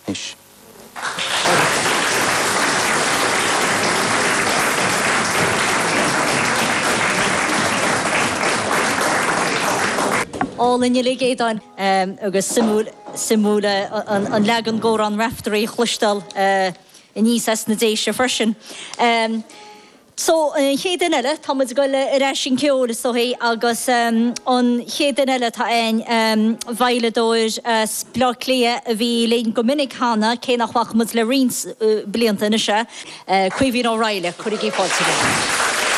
Ish. All in je dan agus simúle an legan go an raftarí chlustal in níos na déise freisin. So chéad eile tá muid go le sin ceol so hé agus an chéad eile tá ein bhailedóir splach lia a bhí léon go minic hána cé nach bhaach muid le rins blianta se Caoimhín O'Reilly chuirigí fáilte.